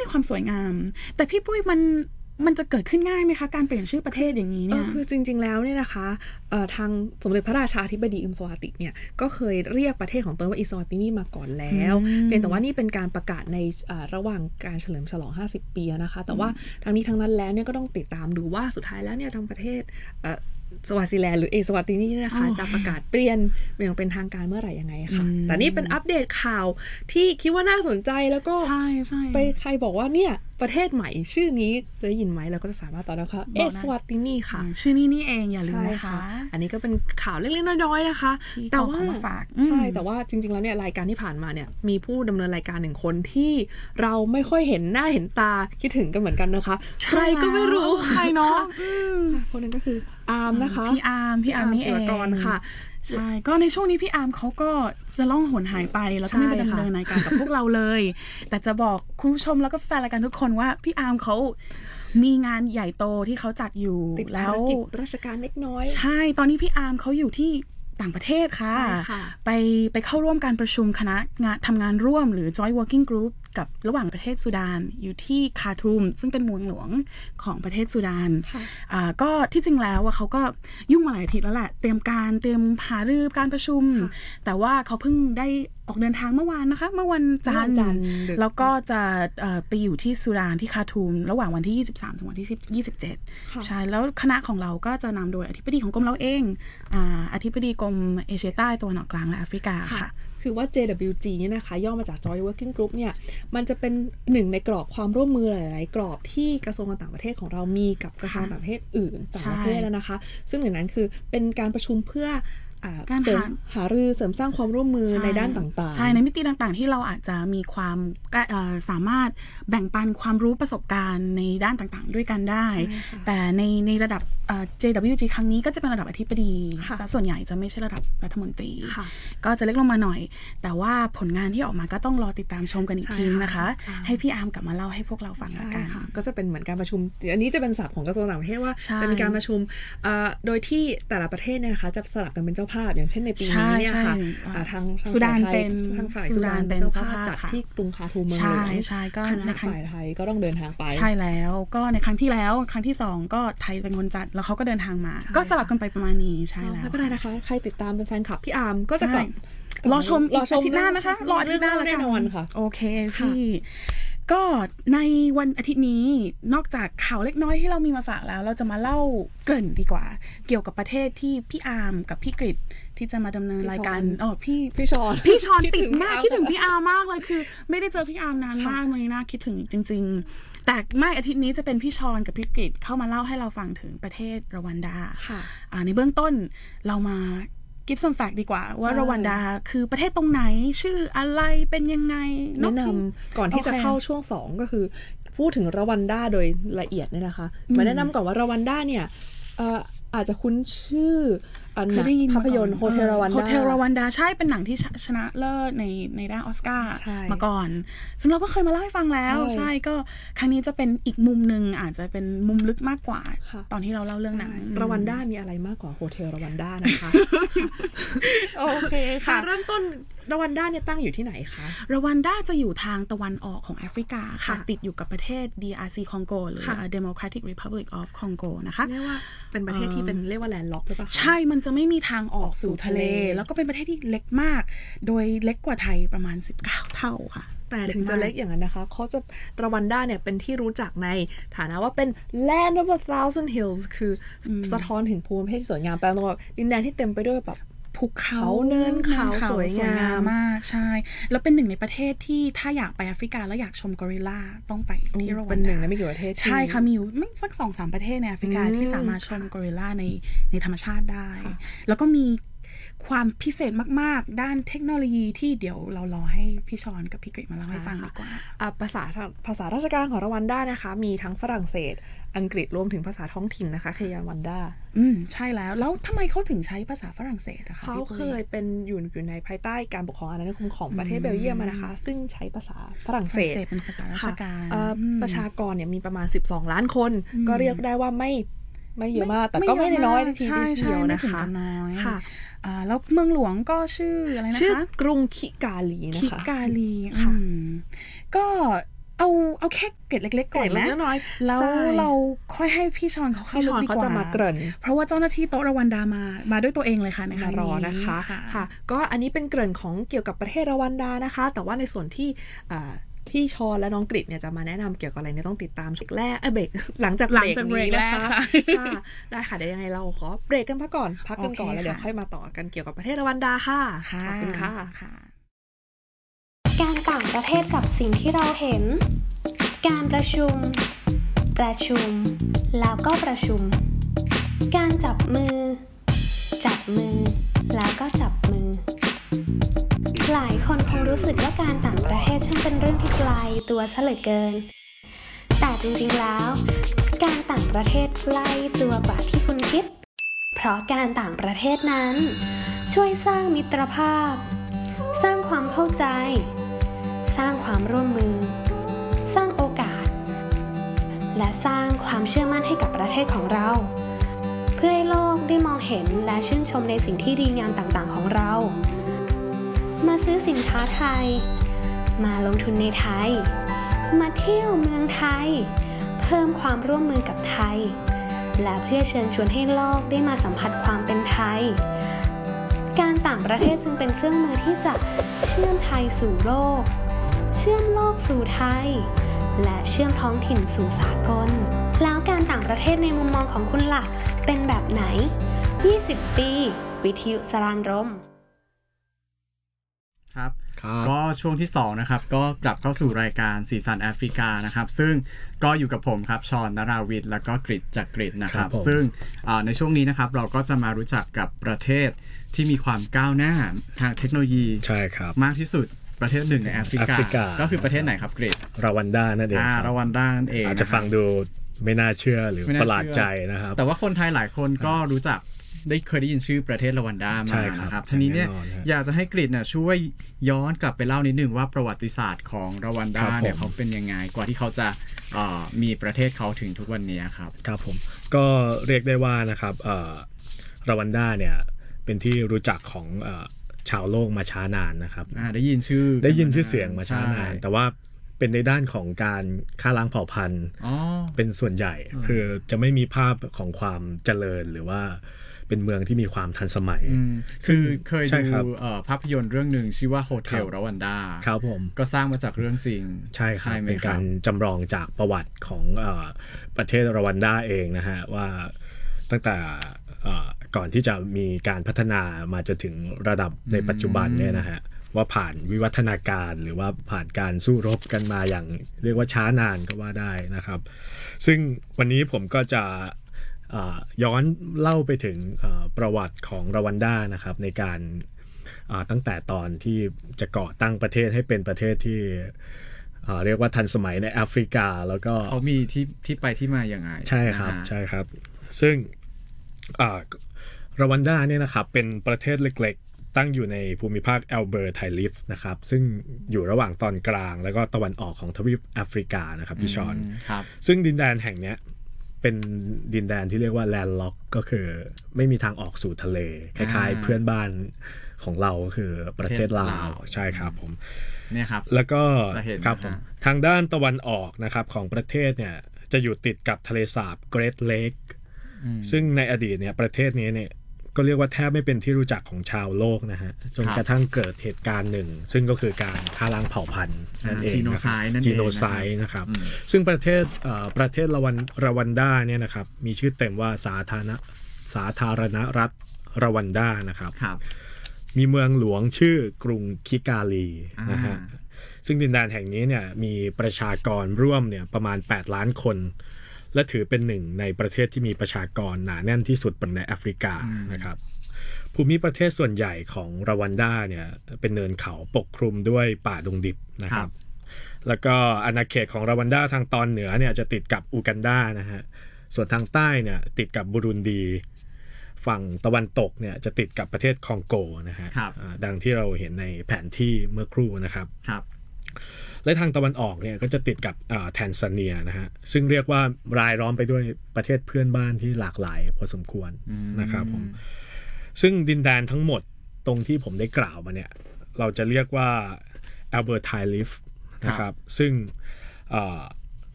ความสวยงามแต่พี่ปุ้ยมันจะเกิดขึ้นง่ายไหมคะการเปลี่ยนชื่อประเทศอย่างนี้เนี่ยคือจริงๆแล้วเนี่ยนะคะทางสมเด็จพระราชาธิบดีอึมสวาติเนี่ยก็เคยเรียกประเทศของตนว่าอิสวาตินีมาก่อนแล้วเพียงแต่ว่านี่เป็นการประกาศในระหว่างการเฉลิมฉลอง50 ปีนะคะแต่ว่าทั้งนี้ทั้งนั้นแล้วเนี่ยก็ต้องติดตามดูว่าสุดท้ายแล้วเนี่ยทางประเทศสวาซิแลนด์หรือเอสวาตินีนะคะจะประกาศเปลี่ยนอย่างเป็นทางการเมื่อไหร่ยังไงค่ะแต่นี่เป็นอัปเดตข่าวที่คิดว่าน่าสนใจแล้วก็ใช่ไปใครบอกว่าเนี่ยประเทศใหม่ชื่อนี้ได้ยินไหมเราก็จะสามารถตอบได้ค่ะเอสวาตินีค่ะชื่อนี้นี่เองอย่าลืมนะคะอันนี้ก็เป็นข่าวเล็กๆน้อยๆนะคะแต่ว่าใช่แต่ว่าจริงๆแล้วเนี่ยรายการที่ผ่านมาเนี่ยมีผู้ดำเนินรายการ1 คนที่เราไม่ค่อยเห็นหน้าเห็นตาคิดถึงกันเหมือนกันนะคะใครก็ไม่รู้ใครเนาะคนนั้นก็คืออาร์มนะคะพี่อาร์มนี่เองค่ะใช่ก็ในช่วงนี้พี่อาร์มเขาก็จะล่องหนหายไปแล้วก็ไม่มาดำเนินรายการกับพวกเราเลยแต่จะบอกคุณผู้ชมแล้วก็แฟนรายการทุกคนว่าพี่อาร์มเขามีงานใหญ่โตที่เขาจัดอยู่แล้วราชการเล็กน้อยใช่ตอนนี้พี่อาร์มเขาอยู่ที่ต่างประเทศค่ะไปเข้าร่วมการประชุมคณะทำงานร่วมหรือ Joint Working Group กับระหว่างประเทศซูดานอยู่ที่คาร์ทูมซึ่งเป็นเมืองหลวงของประเทศซูดานก็ที่จริงแล้วเขาก็ยุ่งมาหลายอาทิตย์แล้วแหละเตรียมหารือการประชุมแต่ว่าเขาเพิ่งได้ออกเดินทางเมื่อวานนะคะเมื่อวันจันทร์แล้วก็จะไปอยู่ที่ซูดานที่คาร์ทูมระหว่างวันที่23ถึงวันที่27ใช่แล้วคณะของเราก็จะนำโดยอธิบดีของกรมเราเองอธิบดีกรมเอเชียใต้ตะวันออกกลางและแอฟริกาค่ะคือว่า JWG เนี่ยนะคะย่อมาจาก Joint Working Group เนี่ยมันจะเป็นหนึ่งในกรอบความร่วมมือหลายๆกรอบที่กระทรวงต่างประเทศของเรามีกับกระทรวงต่างประเทศอื่นต่างประเทศแล้วนะคะซึ่งหนึ่งนั้นคือเป็นการประชุมเพื่อการหารือเสริมสร้างความร่วมมือในด้านต่างๆใช่ในมิติต่างๆที่เราอาจจะมีความสามารถแบ่งปันความรู้ประสบการณ์ในด้านต่างๆด้วยกันได้แต่ในระดับJWG ครั้งนี้ก็จะเป็นระดับอธิบดีซะส่วนใหญ่จะไม่ใช่ระดับรัฐมนตรีก็จะเล็กลงมาหน่อยแต่ว่าผลงานที่ออกมาก็ต้องรอติดตามชมกันอีกทีนะคะให้พี่อาร์มกลับมาเล่าให้พวกเราฟังละกันก็จะเป็นเหมือนการประชุมอันนี้จะเป็นศัพท์ของกระทรวงต่างประเทศว่าจะมีการประชุมโดยที่แต่ละประเทศเนี่ยนะคะจะสลับกันเป็นเจ้าภาพอย่างเช่นในปีนี้เนี่ยค่ะทางซูดานเป็นทางฝ่ายซูดานเป็นเจ้าภาพจัดที่กรุงคาร์ทูมเมืองหลวงใช่ก็ในฝ่ายไทยก็ต้องเดินทางไปใช่แล้วก็ในครั้งที่2ก็ไทยเป็นคนจัดแล้วเขาก็เดินทางมาก็สลับกันไปประมาณนี้ใช่แล้วไม่เป็นไรนะคะใครติดตามเป็นแฟนคลับพี่อาร์มก็จะกลับรอชมอาทิตย์หน้านะคะรออาทิตย์หน้าแน่นอนค่ะโอเคพี่ก็ในวันอาทิตย์นี้นอกจากข่าวเล็กน้อยที่เรามีมาฝากแล้วเราจะมาเล่าเกริ่นดีกว่าเกี่ยวกับประเทศที่พี่อาร์มกับพี่กฤษที่จะมาดำเนินรายการพี่ชอนติดมากคิดถึงพี่อาร์มมากเลยคือไม่ได้เจอพี่อาร์มนานมากเลยนะคิดถึงจริงๆแต่ไม่อาทิตย์นี้จะเป็นพี่ชอนกับพี่กฤษเข้ามาเล่าให้เราฟังถึงประเทศรวันดาในเบื้องต้นเรามาgive some fact ดีกว่าว่ารวันดาคือประเทศตรงไหนชื่ออะไรเป็นยังไงแนะนำก่อนที่จะเข้าช่วง2ก็คือพูดถึงรวันดาโดยละเอียดเนี่ยนะคะมาแนะนำก่อนว่ารวันดาเนี่ยอาจจะคุ้นชื่อภาพยนตร์โฮเทลรวันดาใช่เป็นหนังที่ชนะเลิศในด้านออสการ์มาก่อนซึ่งเราก็เคยมาเล่าให้ฟังแล้วใช่ก็ครั้งนี้จะเป็นอีกมุมนึงอาจจะเป็นมุมลึกมากกว่าตอนที่เราเล่าเรื่องหนังรวันดามีอะไรมากกว่าโฮเทลรวันดานะคะโอเคค่ะเริ่มต้นรวันดาเนี่ยตั้งอยู่ที่ไหนคะรวันดาจะอยู่ทางตะวันออกของแอฟริกาค่ะติดอยู่กับประเทศ DRC คองโกหรือ Democratic Republic of Congo นะคะเรียกว่าเป็นประเทศที่เป็นเรียกว่าแลนด์ล็อกหรือเปล่าใช่มันจะไม่มีทางออกสู่ทะเลแล้วก็เป็นประเทศที่เล็กมากโดยเล็กกว่าไทยประมาณ19เท่าค่ะแต่ถึงจะเล็กอย่างนั้นนะคะเขาจะรวันดาเนี่ยเป็นที่รู้จักในฐานะว่าเป็น Land of a Thousand Hills คือสะท้อนถึงภูมิประเทศที่สวยงามแปลว่าดินแดนที่เต็มไปด้วยแบบภูเขาเนินเขาสวยงามมากใช่แล้วเป็นหนึ่งในประเทศที่ถ้าอยากไปแอฟริกาแล้วอยากชมกอริลลาต้องไปที่รวันดาเป็นหนึ่งในไม่กี่ประเทศใช่ค่ะมีอยู่ไม่สัก 2-3 ประเทศในแอฟริกาที่สามารถชมกอริลลาในธรรมชาติได้แล้วก็มีความพิเศษมากๆด้านเทคโนโลยีที่เดี๋ยวเรารอให้พี่ชอนกับพี่กฤษมาเล่าให้ฟังดีกว่าภาษาราชการของรวันดานะคะมีทั้งฝรั่งเศสอังกฤษรวมถึงภาษาท้องถิ่นนะคะคือวันดาใช่แล้วทำไมเขาถึงใช้ภาษาฝรั่งเศสนะคะเขาเคยเป็นอยู่ในภายใต้การปกครองอาณานิคมของประเทศเบลเยียมนะคะซึ่งใช้ภาษาฝรั่งเศสเป็นภาษาราชการประชากรเนี่ยมีประมาณ12ล้านคนก็เรียกได้ว่าไม่เยอะมากแต่ก็ไม่น้อยทีเดียวนะคะค่ะแล้วเมืองหลวงก็ชื่ออะไรนะคะชื่อกรุงคิกาลีนะคะคิกาลีค่ะก็เอาแค่เกร็ดเล็กๆก่อนนะแล้วเราค่อยให้พี่ชอนเขาเข้าลึกดีกว่าเพราะว่าเจ้าหน้าที่โต๊ะรวันดามาด้วยตัวเองเลยค่ะในครั้งนี้นะคะค่ะก็อันนี้เป็นเกริ่นของเกี่ยวกับประเทศรวันดานะคะแต่ว่าในส่วนที่พี่ชอนและน้องกฤษเนี่ยจะมาแนะนำเกี่ยวกับอะไรเนี่ยต้องติดตามเบรกแรกหลังจากเบรกนี้นะคะได้ค่ะเดี๋ยวยังไงเราขอเบรกกันพักกันก่อนแล้วเดี๋ยวค่อยมาต่อกันเกี่ยวกับประเทศรวันดาค่ะขอบคุณค่ะการต่างประเทศกับสิ่งที่เราเห็นการประชุมแล้วก็ประชุมการจับมือแล้วก็จับมือหลายคนคงรู้สึกว่าการต่างประเทศช่างเป็นเรื่องที่ไกลตัวซะเหลือเกินแต่จริงๆแล้วการต่างประเทศใกล้ตัวกว่าที่คุณคิดเพราะการต่างประเทศนั้นช่วยสร้างมิตรภาพสร้างความเข้าใจสร้างความร่วมมือสร้างโอกาสและสร้างความเชื่อมั่นให้กับประเทศของเราเพื่อให้โลกได้มองเห็นและชื่นชมในสิ่งที่ดีงามต่างๆของเรามาซื้อสินค้าไทยมาลงทุนในไทยมาเที่ยวเมืองไทยเพิ่มความร่วมมือกับไทยและเพื่อเชิญชวนให้โลกได้มาสัมผัสความเป็นไทยการต่างประเทศจึงเป็นเครื่องมือที่จะเชื่อมไทยสู่โลกเชื่อมโลกสู่ไทยและเชื่อมท้องถิ่นสู่สากลแล้วการต่างประเทศในมุมมองของคุณล่ะเป็นแบบไหน20ปีวิทยุสรานรมครับก็ช่วงที่2นะครับก็กลับเข้าสู่รายการสีสันแอฟริกานะครับซึ่งก็อยู่กับผมครับชอนนราวิทย์แล้วก็กฤษจักริดนะครับซึ่งในช่วงนี้นะครับเราก็จะมารู้จักกับประเทศที่มีความก้าวหน้าทางเทคโนโลยีใช่ครับมากที่สุดประเทศหนึ่งในแอฟริกาก็คือประเทศไหนครับกฤษรวันดานั่นเองรวันดานั่นเองอาจจะฟังดูไม่น่าเชื่อหรือประหลาดใจนะครับแต่ว่าคนไทยหลายคนก็รู้จักเคยได้ยินชื่อประเทศรวันดามานะครับทีนี้เนี่ยอยากจะให้กฤษเนี่ยช่วยย้อนกลับไปเล่านิดนึงว่าประวัติศาสตร์ของรวันดาเนี่ยเขาเป็นยังไงกว่าที่เขาจะมีประเทศเขาถึงทุกวันนี้ครับครับผมก็เรียกได้ว่านะครับรวันดาเนี่ยเป็นที่รู้จักของชาวโลกมาช้านานนะครับได้ยินชื่อเสียงมาช้านานแต่ว่าเป็นในด้านของการฆ่าล้างเผ่าพันธุ์เป็นส่วนใหญ่คือจะไม่มีภาพของความเจริญหรือว่าเป็นเมืองที่มีความทันสมัยคือเคยดูภาพยนตร์เรื่องหนึ่งชื่อว่าโฮเทลรวันดาครับผมก็สร้างมาจากเรื่องจริงใช่ครับเป็นการจำลองจากประวัติของประเทศรวันดาเองนะฮะว่าตั้งแต่ก่อนที่จะมีการพัฒนามาจนถึงระดับในปัจจุบันเนี่ยนะฮะว่าผ่านวิวัฒนาการหรือว่าผ่านการสู้รบกันมาอย่างเรียกว่าช้านานก็ว่าได้นะครับซึ่งวันนี้ผมก็จะย้อนเล่าไปถึงประวัติของรวันดานะครับในการตั้งแต่ตอนที่จะก่อตั้งประเทศให้เป็นประเทศที่เรียกว่าทันสมัยในแอฟริกาแล้วก็เขามีที่ไปที่มาอย่างไรใช่ครับซึ่งรวันดาเนี่ยนะครับเป็นประเทศเล็กๆตั้งอยู่ในภูมิภาคแอลเบอร์ไทลิฟนะครับซึ่งอยู่ระหว่างตอนกลางแล้วก็ตะวันออกของทวีปแอฟริกานะครับพี่ชอนซึ่งดินแดนแห่งนี้เป็นดินแดนที่เรียกว่าแลนด์ล็อกก็คือไม่มีทางออกสู่ทะเลคล้ายๆเพื่อนบ้านของเราก็คือประเทศลาวใช่ครับผมเนี่ยครับแล้วก็ครับผมทางด้านตะวันออกนะครับของประเทศเนี่ยจะอยู่ติดกับทะเลสาบเกรทเลคซึ่งในอดีตเนี่ยประเทศนี้เนี่ยก็เรียกว่าแทบไม่เป็นที่รู้จักของชาวโลกนะฮะจนกระทั่งเกิดเหตุการณ์หนึ่งซึ่งก็คือการฆ่าล้างเผ่าพันธุ์นั่นเองจีโนไซด์นะครับซึ่งประเทศรวันดาเนี่ยนะครับมีชื่อเต็มว่าสาธารณรัฐรวันดานะครับมีเมืองหลวงชื่อกรุงคิกาลีนะฮะซึ่งดินแดนแห่งนี้เนี่ยมีประชากรร่วมเนี่ยประมาณ8ล้านคนและถือเป็นหนึ่งในประเทศที่มีประชากรหนาแน่นที่สุดในแอฟริกานะครับภูมิประเทศส่วนใหญ่ของรวันดาเนี่ยเป็นเนินเขาปกคลุมด้วยป่าดงดิบนะครับแล้วก็อาณาเขตของรวันดาทางตอนเหนือเนี่ยจะติดกับอูกันดานะฮะส่วนทางใต้เนี่ยติดกับบุรุนดีฝั่งตะวันตกเนี่ยจะติดกับประเทศคองโกนะฮะดังที่เราเห็นในแผนที่เมื่อครู่นะครับและทางตะวันออกเนี่ยก็จะติดกับแทนซาเนียนะฮะซึ่งเรียกว่ารายล้อมไปด้วยประเทศเพื่อนบ้านที่หลากหลายพอสมควรนะครับผมซึ่งดินแดนทั้งหมดตรงที่ผมได้กล่าวมาเนี่ยเราจะเรียกว่าแอลเบอร์ไทลิฟนะครับซึ่งเอ่อ